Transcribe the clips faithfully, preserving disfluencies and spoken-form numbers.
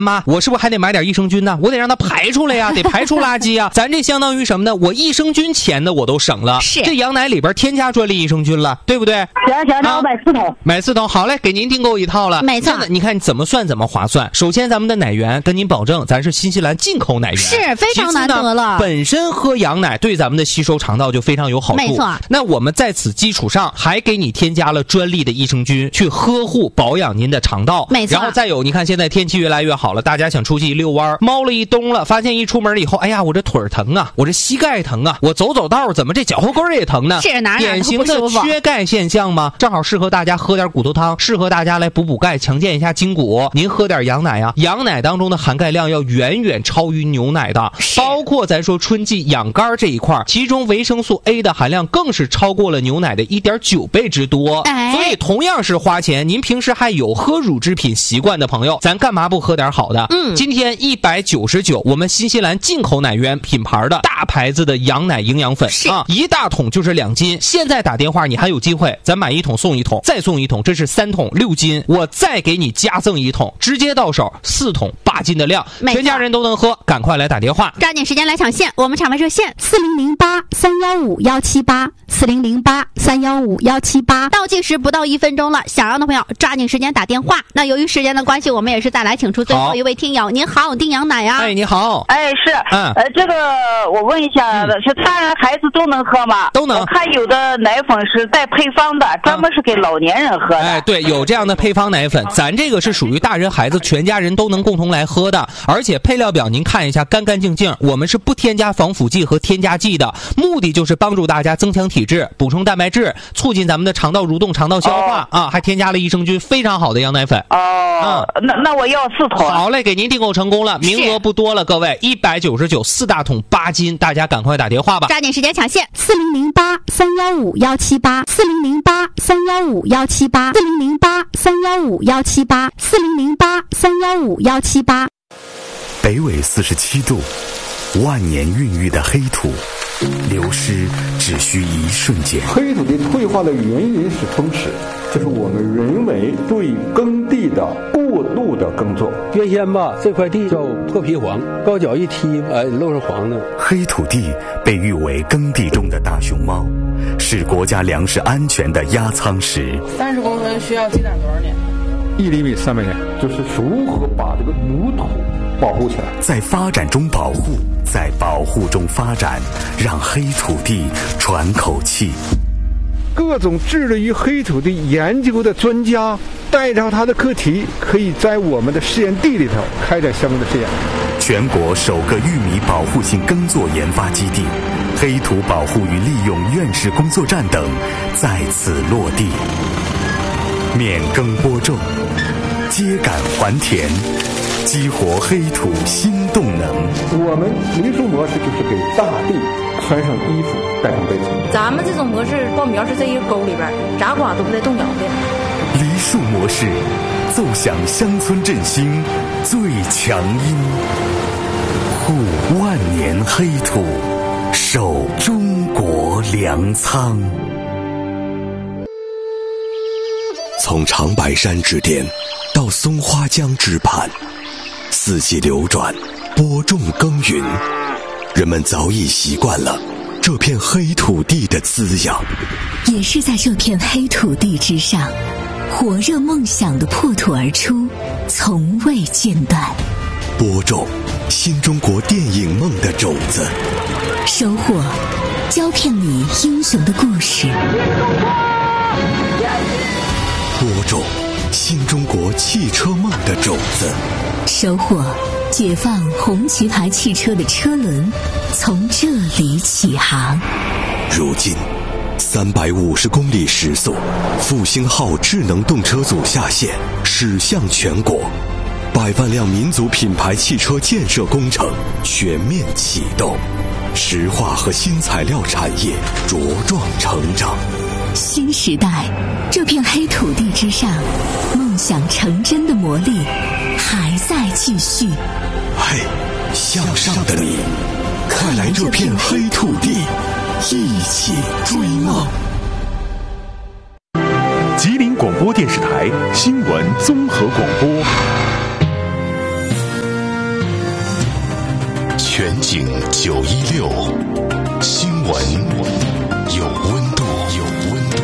妈，我是不是还得买点益生菌呢？我得让它排出来呀，得排出垃圾呀。咱这相当于什么呢？我益生菌钱呢我都省了， 是这羊奶里边添加专利益生菌了，对不对？ 行行，那我买四桶， 买四桶，好嘞，给您订购一套了。 没错， 真的，你看怎么算怎么划算。首先，咱们的奶源跟您保证，咱是新西兰进口奶源， 是非常难得了。 本身喝羊奶对咱们的吸收肠道就非常有好处。 没错， 那我们在此基础上还给你添加了专利的益生菌，去呵护保养您的肠道。 没错， 然后再有，你看现在天气越来越好了，大家想出去一遛弯，猫了一冬了，发现一出门以后，哎呀，我这腿疼啊，我这膝盖疼啊，我走走道怎么这脚后跟也疼呢？ 是哪哪典型的缺钙现象吗？正好适合大家喝点骨头汤，适合大家来补补钙，强健一下筋骨。您喝点羊奶啊，羊奶当中的含钙量要远远超于牛奶的，包括咱说春季养肝这一块，其中维生素 A 的含量更是超过了牛奶的 一点九倍之多。 哎， 所以同样是花钱，您平时还有喝乳制品习惯的朋友，咱干嘛不喝点好的？ 嗯， 今天一百九十九，我们新西兰进口奶源品牌的大牌子的羊奶营养粉啊，一大桶就是两斤。现在打电话你还有机会，咱买一桶送一桶，再送一桶，这是三桶六斤，我再给你加赠一桶，直接到手四桶八斤的量，全家人都能喝，赶快来打电话， 抓紧时间来抢现。我们场外热线四零零八三幺五幺七八四零零八三幺五幺七八，倒计时不到一分钟了，想要的朋友抓紧时间打电话。那由于时间的关系，我们也是再来请出最后一位听友。您好，丁羊奶呀。 哎，你好。 哎，是，嗯，呃，这个我问一下，嗯、是大人孩子都能喝吗？ 都能。 我看有的奶粉是带配方的，专门是给老年人喝的。 哎，对，有这样的配方奶粉，咱这个是属于大人孩子全家人都能共同来喝的，而且配料表您看一下，干干净净，我们是不添加防腐剂和添加剂的，目的就是帮助大家增强体质，补充蛋白质，促进咱们的肠道蠕动、肠道消化、哦、啊，还添加了益生菌，非常好的羊奶粉。 哦，嗯、那那我要四桶。 好嘞，给您订购成功了，名额不多了，各位，一百九十九四大桶八斤，大家赶快打电话吧， 抓紧时间抢现，四零零八三幺五幺七八，四零零八三幺五幺七八，四零零八三幺五幺七八，四零零八三幺五幺七八。 北纬四十七度，万年孕育的黑土，流失只需一瞬间。 黑土地退化的原因是风蚀，就是我们人为对耕地的过度的耕作。 原先吧，这块地叫破皮黄，高脚一踢，哎，露是黄的。 黑土地被誉为耕地中的大熊猫，是国家粮食安全的压舱石。 三十公分需要积攒多少年？ 一厘米三百年。就是如何把这个泥土保护起来， 在发展中保护，在保护中发展，让黑土地喘口气。 各种致力于黑土地研究的专家带着他的课题，可以在我们的实验地里头开展相关的实验。 全国首个玉米保护性耕作研发基地、黑土保护与利用院士工作站等在此落地。免耕播种，秸秆还田，激活黑土新动能。 我们梨树模式就是给大地穿上衣服，盖上被子。 咱们这种模式，苞米要是在一个沟里边，咋刮都不带动摇的。 梨树模式，奏响乡村振兴最强音，护万年黑土，守中国粮仓。从长白山之巅到松花江之畔，四季流转，播种耕耘，人们早已习惯了这片黑土地的滋养。 也是在这片黑土地之上，火热梦想的破土而出，从未间断。 播种新中国电影梦的种子， 收获胶片里英雄的故事。 播种新中国汽车梦的种子， 收获解放红旗牌汽车的车轮从这里起航。 如今三百五十公里时速，复兴号智能动车组下线，驶向全国，百万辆民族品牌汽车建设工程全面启动，石化和新材料产业茁壮成长。 新时代，这片黑土地之上，梦想成真的魔力还在继续。 嘿，向上的你，快来这片黑土地，一起追梦。 吉林广播电视台新闻综合广播。 景九一六，新闻有温度，有温度。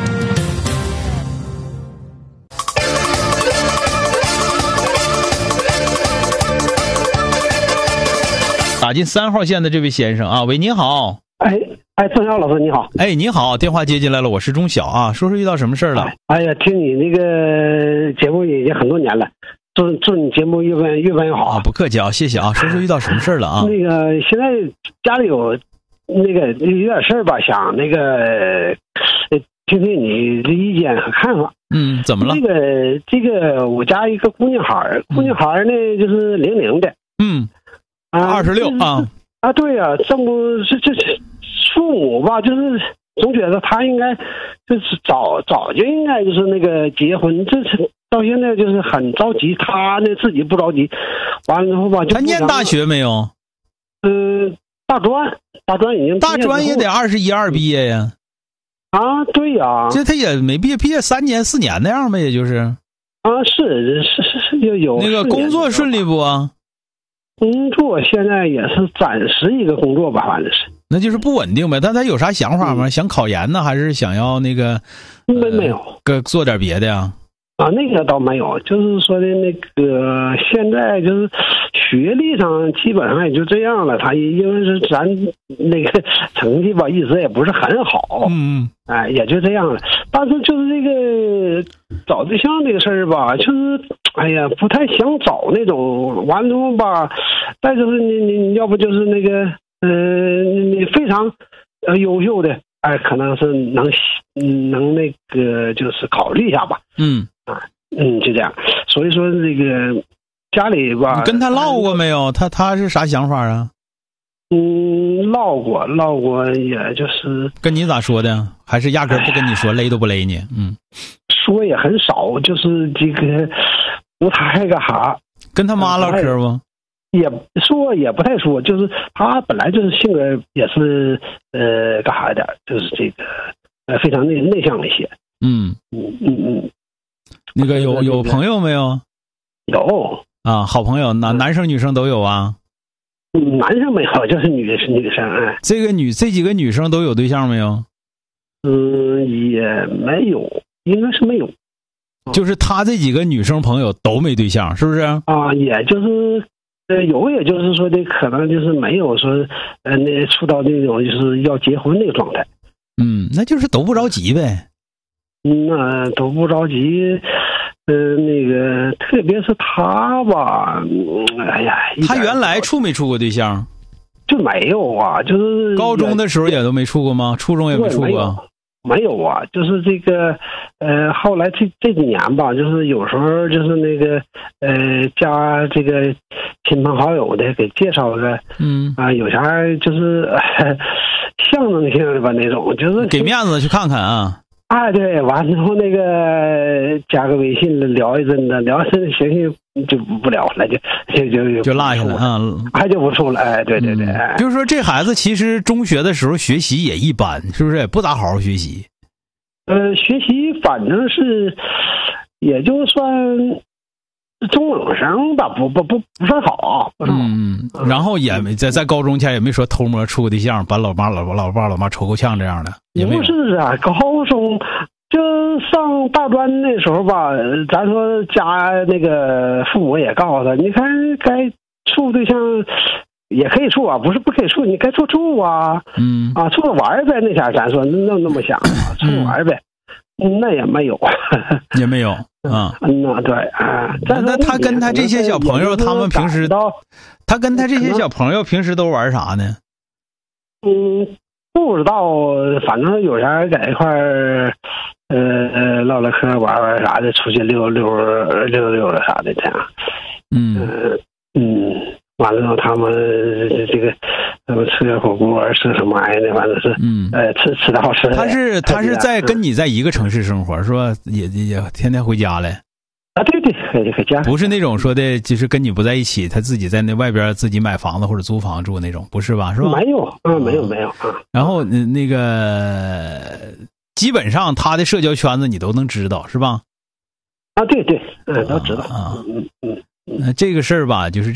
打进三号线的这位先生啊，喂，你好。 哎哎，郑晓老师你好。 哎，你好，电话接进来了，我是钟晓啊，说说遇到什么事儿了？ 哎, 哎呀，听你那个节目也也很多年了，祝祝你节目越办越办越好啊！不客气啊，谢谢啊。说说遇到什么事儿了啊？ 那个现在家里有那个有点事儿吧，想那个听听你的意见和看法。 嗯，怎么了？ 这个这个我家一个姑娘孩，姑娘孩呢就是零零的。 嗯。二十六啊啊，对呀、啊，这么这这父母吧，就是总觉得他应该就是早早就应该就是那个结婚，这是到现在就是很着急，他呢自己不着急，完了之后吧，就他念大学没有？ 嗯、呃，大专，大专已经大专也得二十一二毕业呀。 啊，对呀、啊， 这他也没毕业，毕业三年四年那样呗，也就是。 啊，是是是是有有那个工作顺利不啊？ 工作现在也是暂时一个工作吧，反正是， 那就是不稳定呗。但他有啥想法吗？嗯、想考研呢，还是想要那个？ 没没有， 呃，做点别的呀？ 啊，那个倒没有，就是说的那个现在就是学历上基本上也就这样了。他因为是咱那个成绩吧，一直也不是很好， 嗯， 哎，也就这样了。但是就是这个找对象这个事儿吧，就是哎呀，不太想找那种完之后吧。再就是你你你要不就是那个呃，你非常呃优秀的，哎，可能是能能那个就是考虑一下吧。 嗯啊嗯，就这样。所以说这个家里吧， 你跟他唠过没有？他他是啥想法啊？ 嗯，唠过唠过，也就是跟你咋说的？还是压根不跟你说，勒都不勒你？嗯， 说也很少，就是这个不太干啥。 跟他妈唠嗑不？ 也说也不太说，就是他本来就是性格也是呃干啥点，就是这个呃非常内内向一些。 嗯嗯嗯嗯， 那个有有朋友没有？ 有啊，好朋友，男男生女生都有啊。 嗯，男生没有，就是女是女生。哎， 这个女这几个女生都有对象没有？ 嗯，也没有，应该是没有。 就是他这几个女生朋友都没对象，是不是？ 啊，也就是。呃，有，也就是说的，可能就是没有说，呃，那处到那种就是要结婚那个状态。 嗯，那就是都不着急呗。 嗯，那都不着急。呃，那个，特别是他吧，嗯、哎呀， 他原来处没处过对象？ 就没有啊，就是高中的时候也都没处过吗？初中也没处过？ 没有啊，就是这个，呃，后来这这几年吧，就是有时候就是那个，呃，加这个亲朋好友的给介绍个， 嗯啊、呃，有啥就是、呃、象征性的吧那种，就是给面子去看看啊。 啊，对，完之后那个加个微信聊一阵子，聊一阵行行就不聊了，就就就就落下了啊， 还就不处了。哎，对对对、 嗯，就是说这孩子其实中学的时候学习也一般，是不是也不咋好好学习？ 呃，学习反正是也就算中等生吧，不不不不算好，不算好。 嗯，然后也没在在高中前也没说偷摸处个对象，把老妈老老爸老妈抽够呛这样的，也没有。 不是啊，高中就上大专那时候吧，咱说家那个父母也告诉他，你看该处对象也可以处啊，不是不可以处，你该处处啊， 嗯啊，处着玩呗，那前咱说那那么想啊，处着玩呗。嗯，那也没有， 也没有啊。 嗯呐，对啊。 那那他跟他这些小朋友，他们平时，他跟他这些小朋友平时都玩啥呢？ 嗯，不知道，反正有啥在一块儿，呃呃唠唠嗑、玩玩啥的，出去溜溜溜溜了啥的这样。 嗯、 呃、嗯，完了之后他们这个。他们吃个火锅，吃什么玩意儿的，反正是， 嗯， 呃，吃吃的好吃的。 他是他是在跟你在一个城市生活，是吧？也也天天回家来。 啊，对对，回回家。 不是那种说的，就是跟你不在一起，他自己在那外边自己买房子或者租房住那种，不是吧？是吧？ 没有，嗯，没有没有啊。 然后那个基本上他的社交圈子你都能知道，是吧？ 啊，对对，嗯，都知道。 啊， 嗯嗯嗯。 那这个事儿吧，就是。